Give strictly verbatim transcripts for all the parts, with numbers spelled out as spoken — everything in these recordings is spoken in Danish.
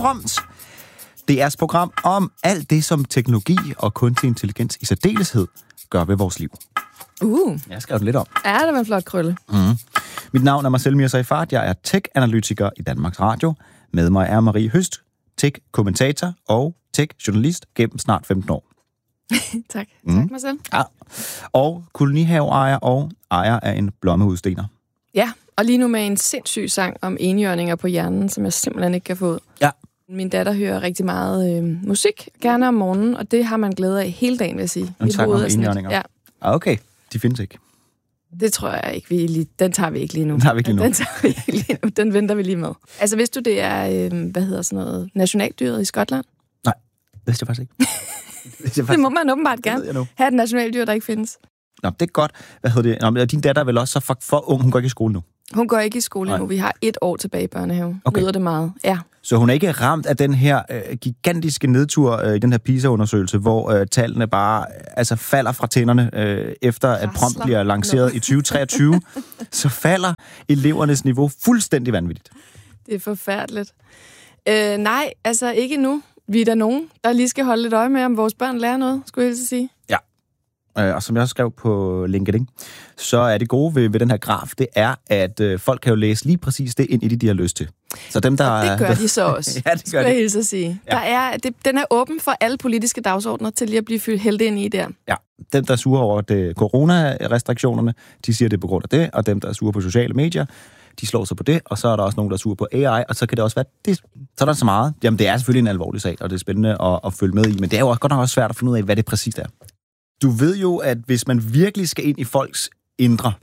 Prompt. Det er et program om alt det, som teknologi og kunstig intelligens i særdeleshed gør ved vores liv. Uh. Jeg skrev den lidt om. Ja, det var en flot krølle. Mm. Mit navn er Marcel Mirzaifard. Jeg er tech-analytiker i Danmarks Radio. Med mig er Marie Høst, tech-kommentator og tech-journalist gennem snart femten år. tak. Mm. Tak, Marcel. Ja. Og kolonihaveejer og ejer af en blommeudstener. Ja, og lige nu med en sindssyg sang om enhjørninger på hjernen, som jeg simpelthen ikke kan få ud. Ja. Min datter hører rigtig meget øh, musik, gerne om morgenen, og det har man glæde af hele dagen, vil jeg sige. En sang om enhjørninger? Ja. Ah, okay. De findes ikke. Det tror jeg ikke, vi lige... Den tager vi ikke lige nu. Den tager vi ikke lige nu. Den tager vi ikke lige nu. Den venter vi lige med. Altså, vidste du, det er, øh, hvad hedder sådan noget, nationaldyret i Skotland? Nej, det vidste jeg faktisk ikke. det, jeg faktisk det må man åbenbart gerne. Have et nationaldyr, der ikke findes. Nå, det er godt. Hvad hedder det? Nå, din datter er vel også så for, for ung, hun går ikke i skole nu? Hun går ikke i skole nu. Vi har et år tilbage i børnehave. Okay. Lyder det meget. Ja. Så hun er ikke ramt af den her øh, gigantiske nedtur øh, i den her PISA-undersøgelse, hvor øh, tallene bare øh, altså falder fra tænderne, øh, efter at Prompt bliver lanceret no. i tyve treogtyve. Så falder elevernes niveau fuldstændig vanvittigt. Det er forfærdeligt. Øh, nej, altså ikke nu. Vi er der nogen, der lige skal holde lidt øje med, om vores børn lærer noget, skulle jeg sige. Ja. Øh, og som jeg også skrev på LinkedIn, så er det gode ved, ved den her graf, det er, at øh, folk kan jo læse lige præcis det ind i det, de har lyst til. Så dem, der og det gør de så også, ja, det gør skulle de. jeg hilse at sige. Ja. Der er, det, den er åben for alle politiske dagsordner til lige at blive fyldt helt ind i der. Ja, dem, der er sure over det, corona-restriktionerne, de siger det på grund af det, og dem, der er sure på sociale medier, de slår sig på det, og så er der også nogen, der er sure på A I, og så kan det også være, det, så er der så meget. Jamen, det er selvfølgelig en alvorlig sag, og det er spændende at, at følge med i, men det er jo også godt nok også svært at finde ud af, hvad det præcis er. Du ved jo, at hvis man virkelig skal ind i folks indre,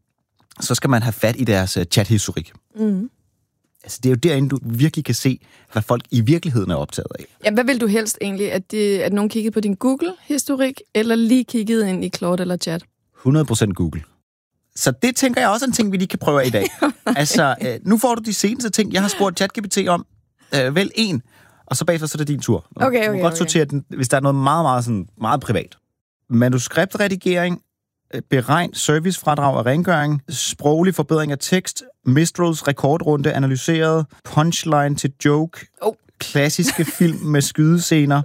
så skal man have fat i deres uh, chat-historik. Mm. Altså, det er jo derinde, du virkelig kan se, hvad folk i virkeligheden er optaget af. Jamen, hvad vil du helst egentlig? At, det, at nogen kiggede på din Google-historik, eller lige kiggede ind i Claude eller chat? hundrede procent Google. Så det tænker jeg også er en ting, vi lige kan prøve i dag. altså, øh, nu får du de seneste ting, jeg har spurgt ChatGPT om. Øh, vel en, og så bagefter så er det din tur. Okay, okay, du kan godt okay. sortere den, hvis der er noget meget, meget, sådan, meget privat. Manuskriptredigering, beregn servicefradrag og rengøring, sproglig forbedring af tekst, Mistrals rekordrunde analyseret, punchline til joke, oh. klassiske film med skydescener,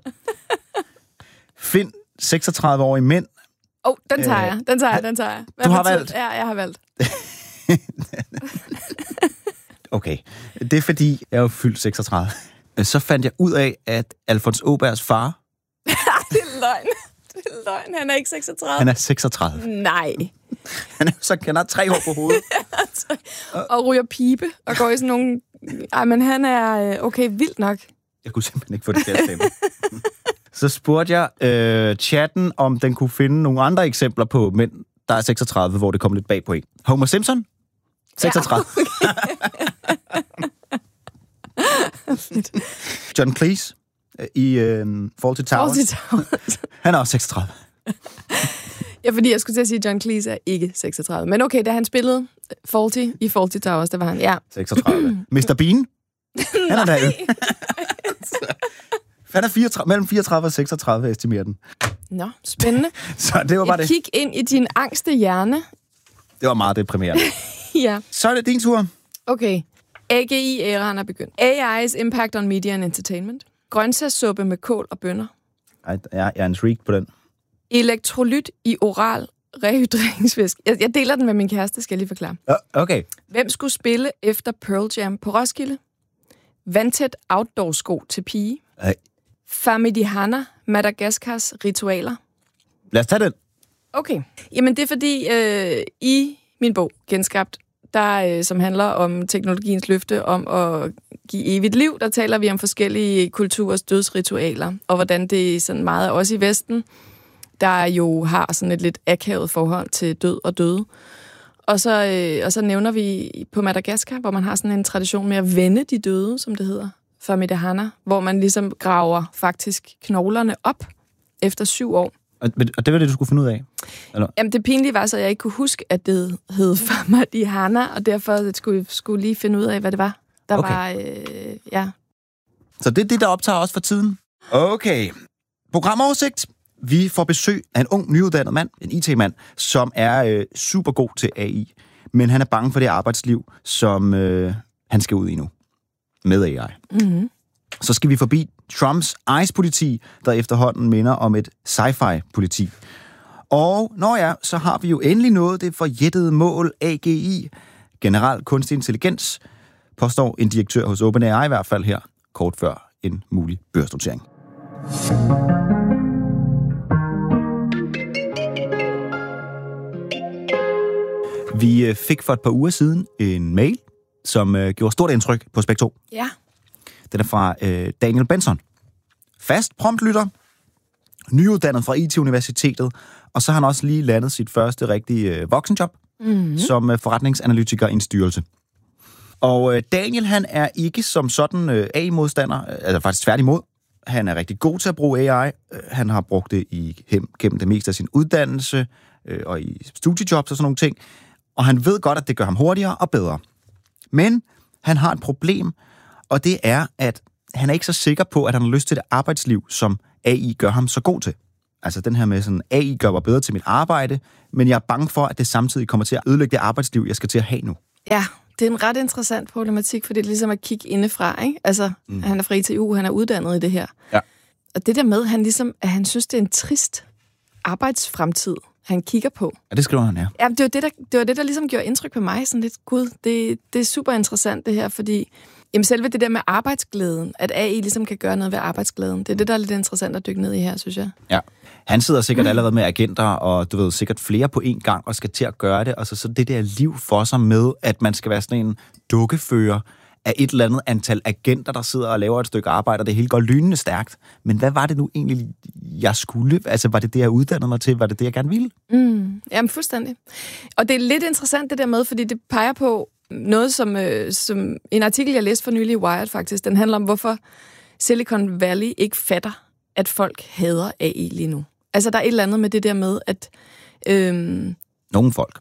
find seksogtredive-årige mænd. Åh, oh, den tager jeg, den tager jeg, den tager jeg. Hvad du har betyder? valgt? Ja, jeg har valgt. Okay, det er fordi, jeg er jo fyldt seksogtredive. Så fandt jeg ud af, at Alfons Åbergs far... det er løgn. Det er løgn. Han er ikke seksogtredive. Han er seksogtredive. Nej. Han er så han har tre hår på hovedet. og ryger pibe og går i sådan nogle... Ej, men han er... Okay, vildt nok. Jeg kunne simpelthen ikke få det til at stemme. Så spurgte jeg øh, chatten, om den kunne finde nogle andre eksempler på mænd, der er seksogtredive, hvor det kom lidt bag på en. Homer Simpson? seksogtredive. Ja, okay. John Cleese i øh, Fawlty Towers. Fawlty Towers. Han er også seksogtredive. Ja, fordi jeg skulle til at sige, at John Cleese er ikke seksogtredive. Men okay, da han spillede Fawlty i Fawlty Towers, der var han, ja. seksogtredive. mister Bean? Han er der jo. Han er fireogtredive, mellem fireogtredive og seksogtredive, estimerer den. Nå, spændende. Så det var bare Et det. kig ind i din angste hjerne. Det var meget deprimerende. Ja. Så er det din tur. Okay. A G I-æraen er begyndt. A I's impact on media and entertainment. Grøntsagssuppe med kål og bønner. Ej, jeg er intrigued på den. Elektrolyt i oral rehydreringsvæske. Jeg, jeg deler den med min kæreste, skal jeg lige forklare. Uh, okay. Hvem skulle spille efter Pearl Jam på Roskilde? Vandtæt outdoor-sko til pige. Ej. Famidihana, Madagaskars ritualer. Lad os tage den. Okay. Jamen, det er fordi, øh, i min bog, Genskabt, der, øh, som handler om teknologiens løfte om at give evigt liv, der taler vi om forskellige kulturers dødsritualer, og hvordan det er sådan meget også i Vesten, der jo har sådan et lidt akavet forhold til død og døde. Og så, øh, og så nævner vi på Madagaskar, hvor man har sådan en tradition med at vende de døde, som det hedder, Famidihana, hvor man ligesom graver faktisk knoglerne op efter syv år. Og det var det, du skulle finde ud af? Eller? Jamen, det pinlige var så, at jeg ikke kunne huske, at det hed Famidihana, og derfor skulle jeg lige finde ud af, hvad det var. Der okay. var, øh, ja. Så det er det, der optager os for tiden? Okay. Programoversigt. Vi får besøg af en ung, nyuddannet mand, en I T-mand, som er øh, super god til A I. Men han er bange for det arbejdsliv, som øh, han skal ud i nu. Med A I. Mm-hmm. Så skal vi forbi Trumps ICE-politi, der efterhånden minder om et sci-fi-politi. Og når ja, så har vi jo endelig nået det forjættede mål A G I, generel kunstig intelligens, påstår en direktør hos OpenAI i hvert fald her, kort før en mulig børsnotering. Vi fik for et par uger siden en mail, som øh, gjorde stort indtryk på Spek to. Ja. Den er fra øh, Daniel Benson. Fast promptlytter, nyuddannet fra I T-universitetet, og så har han også lige landet sit første rigtige øh, voksenjob mm-hmm. som øh, forretningsanalytiker i en styrelse. Og øh, Daniel, han er ikke som sådan øh, A I-modstander, øh, altså faktisk tværtimod. Han er rigtig god til at bruge A I. Han har brugt det i, gennem det meste af sin uddannelse øh, og i studiejobs og sådan nogle ting. Og han ved godt, at det gør ham hurtigere og bedre. Men han har et problem, og det er, at han er ikke så sikker på, at han har lyst til det arbejdsliv, som A I gør ham så god til. Altså den her med sådan, A I gør mig bedre til mit arbejde, men jeg er bange for, at det samtidig kommer til at ødelægge det arbejdsliv, jeg skal til at have nu. Ja, det er en ret interessant problematik, for det er ligesom at kigge indefra, ikke? Altså, mm. han er fra I T U, han er uddannet i det her. Ja. Og det der med, han ligesom, at han synes, det er en trist arbejdsfremtid, han kigger på. Ja, det skriver han, ja. Ja, det var det, der, det var det, der ligesom gjorde indtryk på mig. Sådan lidt, gud, det, det er super interessant det her, fordi jamen, selve det der med arbejdsglæden, at A I ligesom kan gøre noget ved arbejdsglæden, det er det, der er lidt interessant at dykke ned i her, synes jeg. Ja, han sidder sikkert allerede med agenter, og du ved, sikkert flere på én gang, og skal til at gøre det, og så, så det der liv for sig med, at man skal være sådan en dukkefører af et eller andet antal agenter, der sidder og laver et stykke arbejde, og det hele går lynende stærkt. Men hvad var det nu egentlig, jeg skulle? Altså, var det det, jeg uddannede mig til? Var det det, jeg gerne ville? Mm, jamen, fuldstændig. Og det er lidt interessant det der med, fordi det peger på noget, som, øh, som en artikel, jeg læste for nylig i Wired faktisk, den handler om, hvorfor Silicon Valley ikke fatter, at folk hader A I lige nu. Altså, der er et eller andet med det der med, at Øh, nogle folk.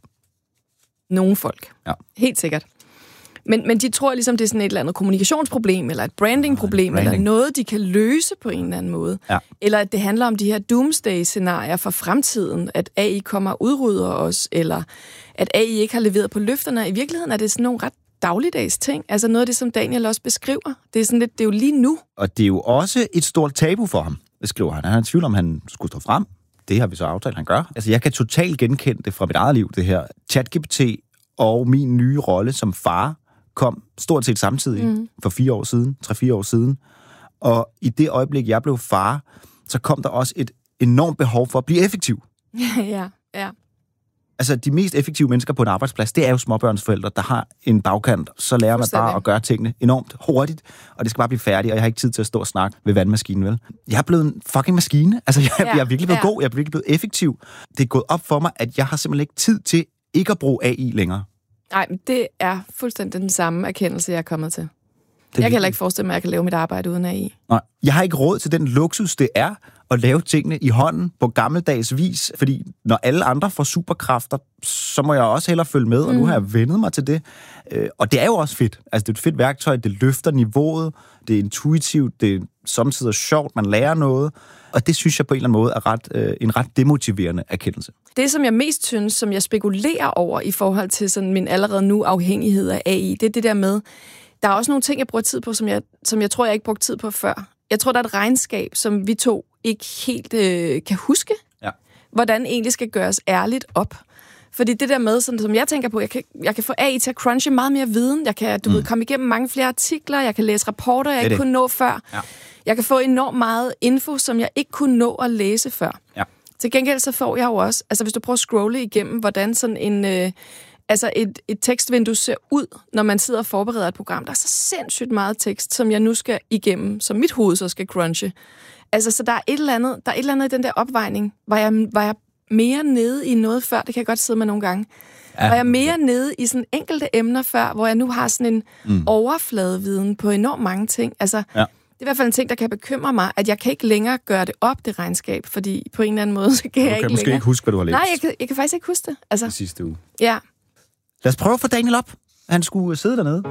Nogle folk. Ja. Helt sikkert. Men, men de tror ligesom, det er sådan et eller andet kommunikationsproblem, eller et brandingproblem, branding. eller noget, de kan løse på en eller anden måde. Ja. Eller at det handler om de her doomsday-scenarier for fremtiden, at A I kommer og udrydder os, eller at A I ikke har leveret på løfterne. I virkeligheden er det sådan nogle ret dagligdags ting. Altså noget af det, som Daniel også beskriver. Det er sådan lidt, det er jo lige nu. Og det er jo også et stort tabu for ham, beskriver han. Han er i tvivl om, han skulle stå frem. Det har vi så aftalt, han gør. Altså, jeg kan totalt genkende det fra mit eget liv, det her. ChatGPT og min nye rolle som far kom stort set samtidig mm. for fire år siden, tre-fire år siden. Og i det øjeblik, jeg blev far, så kom der også et enormt behov for at blive effektiv. ja, ja. Altså, de mest effektive mennesker på en arbejdsplads, det er jo småbørnsforældre, der har en bagkant. Så lærer man bare at gøre tingene enormt hurtigt, og det skal bare blive færdigt, og jeg har ikke tid til at stå og snakke ved vandmaskinen, vel? Jeg er blevet en fucking maskine. Altså, jeg, ja, jeg er virkelig blevet ja. god, jeg er virkelig blevet effektiv. Det er gået op for mig, at jeg har simpelthen ikke tid til ikke at bruge A I længere. Nej, men det er fuldstændig den samme erkendelse, jeg er kommet til. Jeg kan heller ikke forestille mig, at jeg kan lave mit arbejde uden A I. Nej, jeg har ikke råd til den luksus, det er at lave tingene i hånden på gammeldags vis, fordi når alle andre får superkræfter, så må jeg også hellere følge med, og nu har jeg vendet mig til det. Og det er jo også fedt. Altså, det er et fedt værktøj, det løfter niveauet, det er intuitivt, det er samtidig sjovt, man lærer noget, og det synes jeg på en eller anden måde er ret, en ret demotiverende erkendelse. Det, som jeg mest synes, som jeg spekulerer over i forhold til sådan min allerede nu afhængighed af A I, det er det der med, der er også nogle ting, jeg bruger tid på, som jeg, som jeg tror, jeg ikke brugte tid på før. Jeg tror, der er et regnskab, som vi to ikke helt øh, kan huske, ja. hvordan egentlig skal gøres ærligt op. Fordi det der med, sådan, som jeg tænker på, jeg kan, jeg kan få A I til at crunche meget mere viden. Jeg kan du mm. ved, komme igennem mange flere artikler, jeg kan læse rapporter, jeg ikke kunne nå før. Ja. Jeg kan få enormt meget info, som jeg ikke kunne nå at læse før. Ja. Til gengæld så får jeg jo også, altså hvis du prøver at scrolle igennem, hvordan sådan en... Øh, Altså et, et tekstvindue ser ud, når man sidder og forbereder et program. Der er så sindssygt meget tekst, som jeg nu skal igennem, som mit hoved så skal crunche. Altså, så der er et eller andet, der er et eller andet i den der opvejning. Var jeg, var jeg mere nede i noget før? Det kan jeg godt sidde med nogle gange. Ja. Var jeg mere nede i sådan enkelte emner før, hvor jeg nu har sådan en mm. overfladeviden på enormt mange ting? Altså, ja. Det er i hvert fald en ting, der kan bekymre mig, at jeg kan ikke længere gøre det op, det regnskab, fordi på en eller anden måde, så kan du jeg kan ikke måske længere. ikke huske, hvad du har læst. Nej, jeg kan, jeg kan faktisk ikke huske det. Altså, I sidste uge. Ja. Lad os prøve at få Daniel op. Han skulle sidde dernede.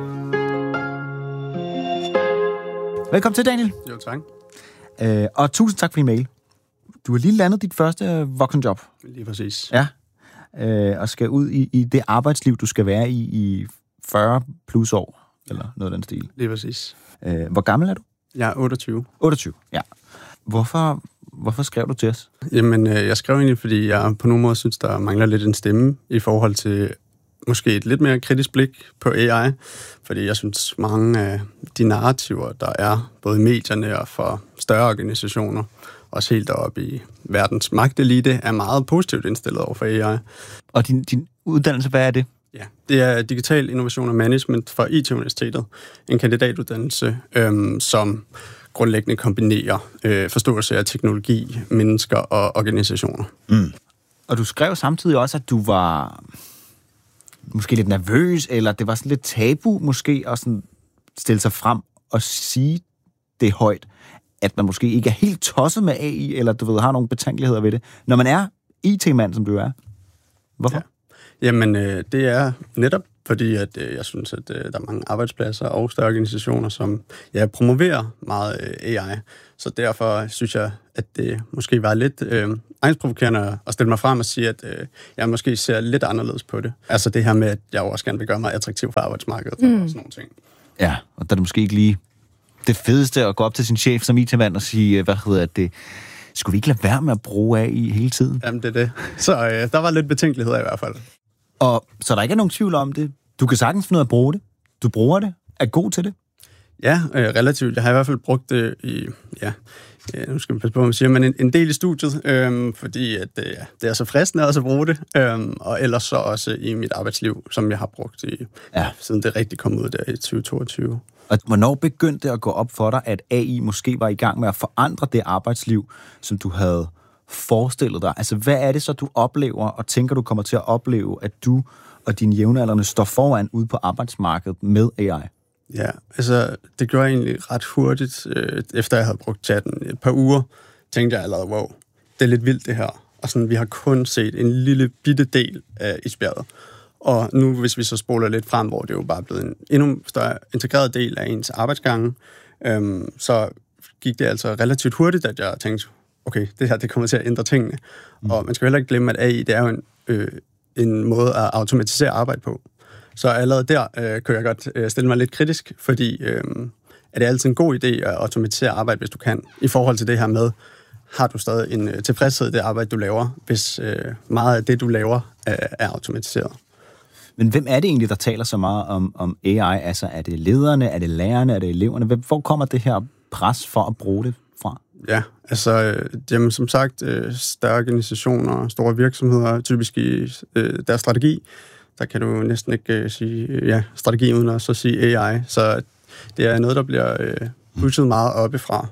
Velkommen til, Daniel. Jo, tak. Øh, og tusind tak for din mail. Du har lige landet dit første voksenjob. Lige præcis. Ja. Øh, og skal ud i, i det arbejdsliv, du skal være i i fyrre plus år. Eller noget af den stil. Lige præcis. Øh, hvor gammel er du? Jeg er otteogtyve. otteogtyve, ja. Hvorfor, hvorfor skrev du til os? Jamen, øh, jeg skrev egentlig, fordi jeg på nogen måde synes, der mangler lidt en stemme i forhold til måske et lidt mere kritisk blik på A I. Fordi jeg synes, mange af de narrativer, der er, både i medierne og for større organisationer, også helt deroppe i verdens magtelite, er meget positivt indstillet over for A I. Og din, din uddannelse, hvad er det? Ja, det er Digital Innovation og Management fra I T-universitetet. En kandidatuddannelse, øhm, som grundlæggende kombinerer øh, forståelse af teknologi, mennesker og organisationer. Mm. Og du skrev samtidig også, at du var måske lidt nervøs, eller det var sådan lidt tabu måske, at sådan stille sig frem og sige det højt, at man måske ikke er helt tosset med A I, eller du ved, har nogle betænkeligheder ved det, når man er I T-mand, som du er. Hvorfor? Ja. Jamen, øh, det er netop fordi, at øh, jeg synes, at øh, der er mange arbejdspladser og større organisationer, som ja, promoverer meget øh, A I. Så derfor synes jeg, at det måske var lidt øh, angstprovokerende at stille mig frem og sige, at øh, jeg måske ser lidt anderledes på det. Altså det her med, at jeg også gerne vil gøre mig attraktiv for arbejdsmarkedet mm. og sådan nogle ting. Ja, og der er det måske ikke lige det fedeste at gå op til sin chef som I T-mand og sige, hvad hedder det, skulle vi ikke lade være med at bruge A I hele tiden? Jamen, det er det. Så øh, der var lidt betænkeligheder i hvert fald. Og så der ikke er nogen tvivl om det. Du kan sagtens finde ud af at bruge det. Du bruger det. Er god til det? Ja, øh, relativt. Jeg har i hvert fald brugt det i, ja, ja nu skal man passe på, hvad man siger, men en, en del i studiet, øh, fordi at, øh, det er så fristende også at bruge det, øh, og ellers så også i mit arbejdsliv, som jeg har brugt i, ja. siden det rigtig kom ud der i tyve toogtyve. Og hvornår begyndte det at gå op for dig, at A I måske var i gang med at forandre det arbejdsliv, som du havde forestillet dig? Altså, hvad er det så, du oplever, og tænker, du kommer til at opleve, at du og dine jævnaldrende står foran ude på arbejdsmarkedet med A I? Ja, altså, det gjorde jeg egentlig ret hurtigt, øh, efter jeg havde brugt chatten. Et par uger tænkte jeg allerede, wow, det er lidt vildt det her. Og sådan, vi har kun set en lille bitte del af isbjerget. Og nu, hvis vi så spoler lidt frem, hvor det jo bare er blevet en endnu større integreret del af ens arbejdsgange, øhm, så gik det altså relativt hurtigt, at jeg tænkte, okay, det her det kommer til at ændre tingene. Mm. Og man skal heller ikke glemme, at A I det er jo en, øh, en måde at automatisere arbejde på. Så allerede der øh, kan jeg godt øh, stille mig lidt kritisk, fordi øh, er det altid en god idé at automatisere arbejde, hvis du kan, i forhold til det her med, har du stadig en øh, tilfredshed i det arbejde, du laver, hvis øh, meget af det, du laver, øh, er automatiseret. Men hvem er det egentlig, der taler så meget om, om A I? Altså, er det lederne, er det lærerne, er det eleverne? Hvor kommer det her pres for at bruge det fra? Ja, altså, øh, jamen, som sagt, øh, større organisationer, store virksomheder, typisk i øh, deres strategi, der kan du næsten ikke øh, sige ja, strategi uden at så sige A I. Så det er noget, der bliver øh, pushet meget oppefra.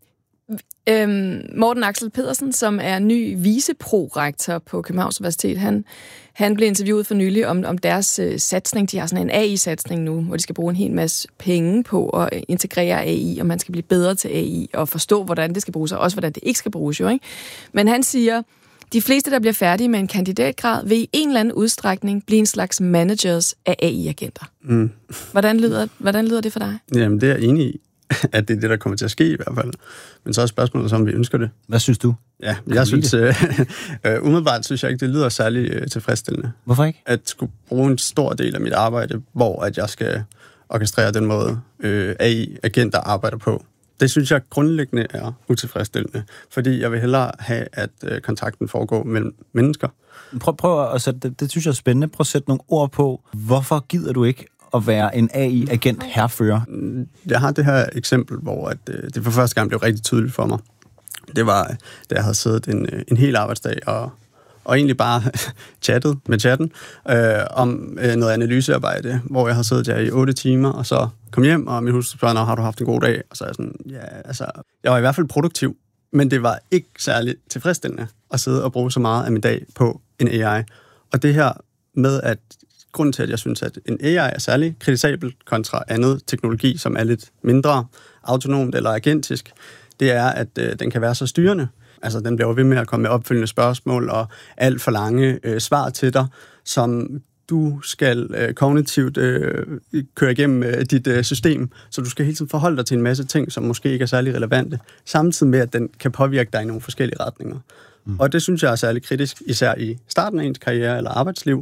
Øhm, Morten Axel Pedersen, som er ny viceprorektor på Københavns Universitet, han, han blev interviewet for nylig om, om deres øh, satsning. De har sådan en A I-satsning nu, hvor de skal bruge en hel masse penge på at integrere A I, og man skal blive bedre til A I og forstå, hvordan det skal bruges, og også hvordan det ikke skal bruges. Jo, ikke? Men han siger, de fleste, der bliver færdige med en kandidatgrad, vil i en eller anden udstrækning blive en slags managers af A I-agenter. Mm. Hvordan, lyder, hvordan lyder det for dig? Jamen, det er jeg enig i, at det er det, der kommer til at ske i hvert fald. Men så er spørgsmålet, om vi ønsker det. Hvad synes du? Ja, jeg synes, øh, øh, umiddelbart synes jeg ikke, det lyder særlig øh, tilfredsstillende. Hvorfor ikke? At skulle bruge en stor del af mit arbejde, hvor at jeg skal orkestrere den måde, øh, A I-agenter arbejder på. Det synes jeg grundlæggende er utilfredsstillende, fordi jeg vil hellere have, at øh, kontakten foregår mellem mennesker. Prøv, prøv at sætte det, det synes jeg er spændende. Prøv at sætte nogle ord på, hvorfor gider du ikke at være en A I-agent herfører? Jeg har det her eksempel, hvor at, øh, det for første gang blev rigtig tydeligt for mig. Det var, da jeg havde siddet en, en hel arbejdsdag og, og egentlig bare chattet med chatten øh, om øh, noget analysearbejde, hvor jeg har siddet der i otte timer, og så kom hjem, og min hustru spørger, har du haft en god dag? Og så er jeg sådan, ja, altså, jeg var i hvert fald produktiv, men det var ikke særlig tilfredsstillende at sidde og bruge så meget af min dag på en A I. Og det her med, at grunden til, at jeg synes, at en A I er særlig kritisabel kontra andet teknologi, som er lidt mindre autonomt eller agentisk, det er, at øh, den kan være så styrende. Altså, den bliver ved med at komme med opfølgende spørgsmål og alt for lange øh, svar til dig, som du skal øh, kognitivt øh, køre igennem øh, dit øh, system, så du skal hele tiden forholde dig til en masse ting, som måske ikke er særlig relevante, samtidig med, at den kan påvirke dig i nogle forskellige retninger. Mm. Og det synes jeg er særlig kritisk, især i starten af ens karriere eller arbejdsliv,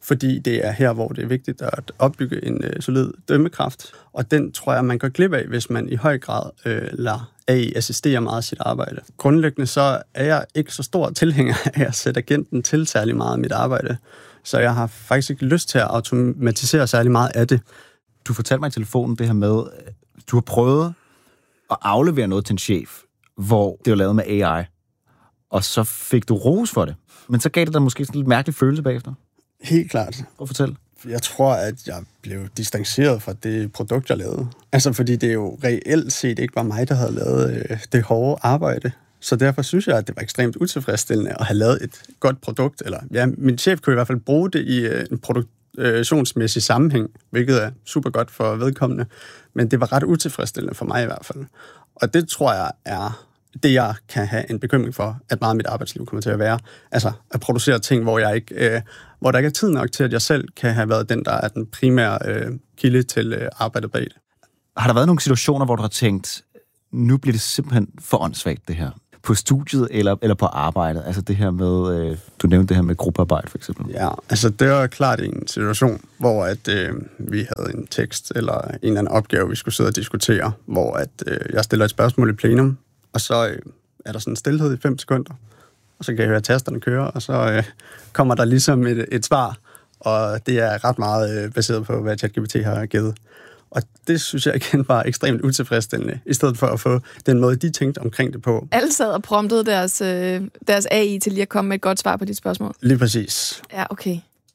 fordi det er her, hvor det er vigtigt at opbygge en øh, solid dømmekraft, og den tror jeg, man går glip af, hvis man i høj grad øh, lader A I assistere meget sit arbejde. Grundlæggende så er jeg ikke så stor tilhænger af at sætte agenten til særlig meget af mit arbejde, så jeg har faktisk ikke lyst til at automatisere særlig meget af det. Du fortalte mig i telefonen det her med, du har prøvet at aflevere noget til en chef, hvor det var lavet med A I, og så fik du ros for det. Men så gav det dig måske sådan en lidt mærkelig følelse bagefter. Helt klart. Prøv at fortælle. Jeg tror, at jeg blev distanceret fra det produkt, jeg lavede. Altså, fordi det jo reelt set ikke var mig, der havde lavet øh, det hårde arbejde. Så derfor synes jeg, at det var ekstremt utilfredsstillende at have lavet et godt produkt. Eller ja, min chef kunne i hvert fald bruge det i øh, en produktionsmæssig sammenhæng, hvilket er super godt for vedkommende. Men det var ret utilfredsstillende for mig i hvert fald. Og det tror jeg er det, jeg kan have en bekymring for, at meget af mit arbejdsliv kommer til at være. Altså at producere ting, hvor, jeg ikke, øh, hvor der ikke er tid nok til, at jeg selv kan have været den, der er den primære øh, kilde til øh, arbejdet bag det. Har der været nogle situationer, hvor du har tænkt, nu bliver det simpelthen for åndssvagt, det her? På studiet eller, eller på arbejdet? Altså det her med, øh, du nævnte det her med gruppearbejde for eksempel. Ja, altså det var klart en situation, hvor at, øh, vi havde en tekst eller en eller anden opgave, vi skulle sidde og diskutere, hvor at, øh, jeg stiller et spørgsmål i plenum, og så øh, er der sådan en stilhed i fem sekunder, og så kan jeg høre tasterne køre, og så øh, kommer der ligesom et, et svar, og det er ret meget øh, baseret på, hvad ChatGPT har givet. Og det synes jeg igen var ekstremt utilfredsstillende, i stedet for at få den måde, de tænkte omkring det på. Alle sad og promptede deres, øh, deres A I til lige at komme med et godt svar på dit spørgsmål. Lige præcis. Ja, okay.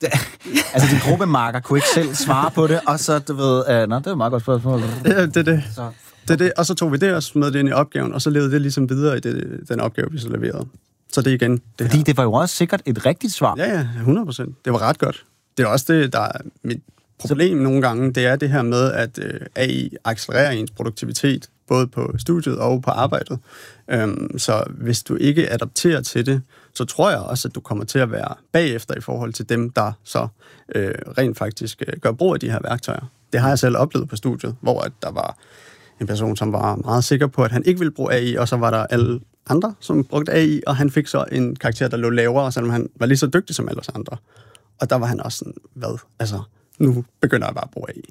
Altså, din gruppemarker kunne ikke selv svare på det, og så, du ved, øh, nå, det er et meget godt spørgsmål. Ja, det er det. Så. det, er det. Og så tog vi det og smed det ind i opgaven, og så levede det ligesom videre i det, den opgave, vi så leverede. Så det er igen det Fordi her. det var jo også sikkert et rigtigt svar. Ja, ja, hundrede procent. Det var ret godt. Det er også det, der er mit problem nogle gange, det er det her med, at øh, A I accelererer ens produktivitet, både på studiet og på arbejdet. Øhm, så hvis du ikke adapterer til det, så tror jeg også, at du kommer til at være bagefter i forhold til dem, der så øh, rent faktisk øh, gør brug af de her værktøjer. Det har jeg selv oplevet på studiet, hvor at der var en person, som var meget sikker på, at han ikke ville bruge A I, og så var der alle andre, som brugte A I, og han fik så en karakter, der lå lavere, selvom han var lige så dygtig som alle os andre. Og der var han også sådan, hvad? Altså, nu begynder jeg bare at bruge A I.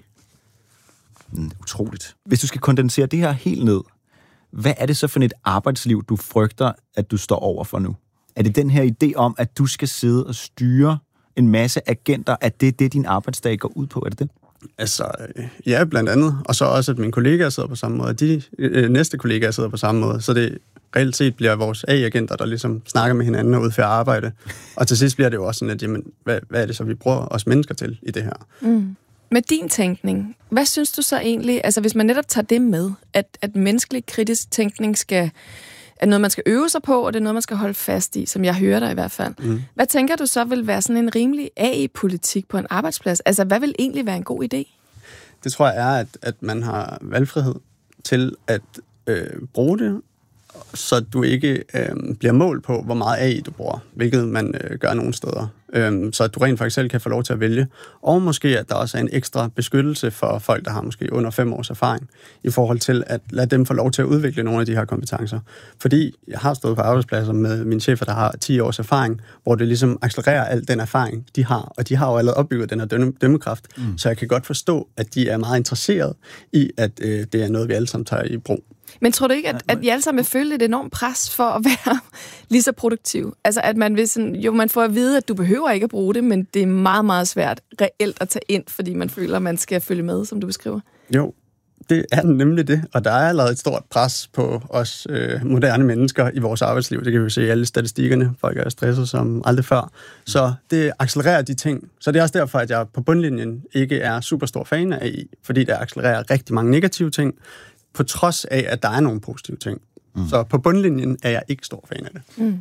Mm, utroligt. Hvis du skal kondensere det her helt ned, hvad er det så for et arbejdsliv, du frygter, at du står over for nu? Er det den her idé om, at du skal sidde og styre en masse agenter, at det er det, din arbejdsdag går ud på? Er det det? Altså, ja, blandt andet. Og så også, at mine kollegaer sidder på samme måde, og de øh, næste kollegaer sidder på samme måde. Så det reelt set bliver vores A I-agenter, der ligesom snakker med hinanden og udfører arbejde. Og til sidst bliver det jo også sådan, at jamen, hvad, hvad er det så, vi bruger os mennesker til i det her? Mm. Med din tænkning, hvad synes du så egentlig, altså hvis man netop tager det med, at, at menneskelig kritisk tænkning skal, er noget, man skal øve sig på, og det er noget, man skal holde fast i, som jeg hører dig i hvert fald. Mm. Hvad tænker du så vil være sådan en rimelig A I-politik på en arbejdsplads? Altså, hvad vil egentlig være en god idé? Det tror jeg er, at, at man har valgfrihed til at øh, bruge det, så du ikke øh, bliver målt på, hvor meget A I du bruger, hvilket man øh, gør nogle steder. Øh, så at du rent faktisk selv kan få lov til at vælge. Og måske, at der også er en ekstra beskyttelse for folk, der har måske under fem års erfaring, i forhold til at lade dem få lov til at udvikle nogle af de her kompetencer. Fordi jeg har stået på arbejdspladser med mine chefer, der har ti års erfaring, hvor det ligesom accelererer al den erfaring, de har. Og de har jo allerede opbygget den her dømmekraft, mm. så jeg kan godt forstå, at de er meget interesserede i, at øh, det er noget, vi alle sammen tager i brug. Men tror du ikke, at, at I alle sammen vil føle et enormt pres for at være lige så produktiv? Altså, at man vil sådan, jo, man får at vide, at du behøver ikke at bruge det, men det er meget, meget svært reelt at tage ind, fordi man føler, at man skal følge med, som du beskriver. Jo, det er nemlig det, og der er allerede et stort pres på os øh, moderne mennesker i vores arbejdsliv. Det kan vi se i alle statistikkerne. Folk er stresset som aldrig før. Så det accelererer de ting. Så det er også derfor, at jeg på bundlinjen ikke er super stor fan af A I, fordi det accelererer rigtig mange negative ting, på trods af, at der er nogle positive ting. Mm. Så på bundlinjen er jeg ikke stor fan af det. Mm.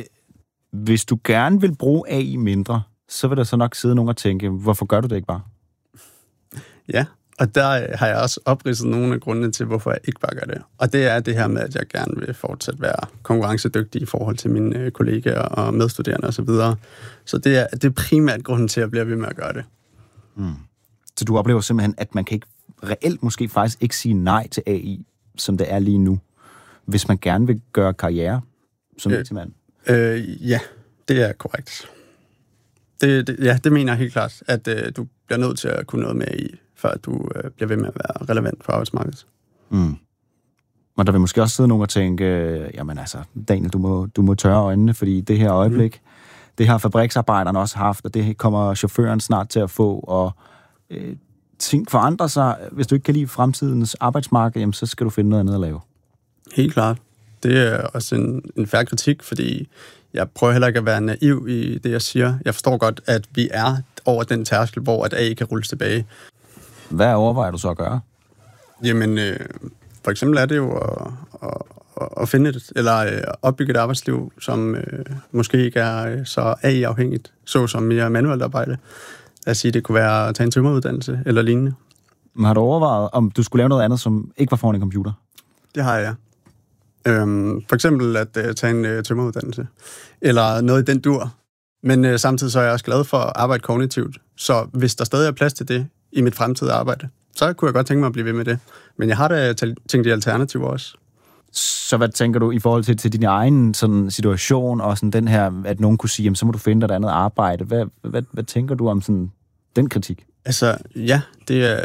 Hvis du gerne vil bruge A I mindre, så vil der så nok sidde nogen og tænke, hvorfor gør du det ikke bare? Ja, og der har jeg også opridset nogle af grundene til, hvorfor jeg ikke bare gør det. Og det er det her med, at jeg gerne vil fortsat være konkurrencedygtig i forhold til mine kollegaer og medstuderende osv. Så, så det er, det er primært grunden til, at jeg bliver ved med at gøre det. Mm. Så du oplever simpelthen, at man kan ikke reelt måske faktisk ikke sige nej til A I, som det er lige nu, hvis man gerne vil gøre karriere som øh, I T-mand? Øh, ja, det er korrekt. Det, det, ja, det mener jeg helt klart, at øh, du bliver nødt til at kunne noget med i, før du øh, bliver ved med at være relevant for arbejdsmarkedet. Mm. Og der vil måske også sidde nogen og tænke, øh, jamen altså, Daniel, du må, du må tørre øjnene, fordi det her øjeblik, mm. det har fabriksarbejderne også haft, og det kommer chaufføren snart til at få, og øh, ting forandrer sig. Hvis du ikke kan lide fremtidens arbejdsmarked, jamen, så skal du finde noget andet at lave. Helt klart. Det er også en, en fair kritik, fordi jeg prøver heller ikke at være naiv i det, jeg siger. Jeg forstår godt, at vi er over den tærskel, hvor at A I kan rulles tilbage. Hvad overvejer du så at gøre? Jamen, øh, for eksempel er det jo at, at, at finde et, eller øh, opbygge et arbejdsliv, som øh, måske ikke er øh, så A I-afhængigt, såsom mere manuelt arbejde. Lad os sige, det kunne være at tage en tømreruddannelse eller lignende. Men har du overvejet, om du skulle lave noget andet, som ikke var foran en computer? Det har jeg. Øhm, for eksempel at uh, tage en uh, tømreruddannelse, eller noget i den dur. Men uh, samtidig så er jeg også glad for at arbejde kognitivt. Så hvis der stadig er plads til det i mit fremtidige arbejde, så kunne jeg godt tænke mig at blive ved med det. Men jeg har da tænkt i alternativer også. Så hvad tænker du i forhold til, til din egen sådan, situation, og sådan den her, at nogen kunne sige, jamen, så må du finde dig et andet arbejde. Hvad, hvad, hvad tænker du om sådan, den kritik? Altså, ja, det er,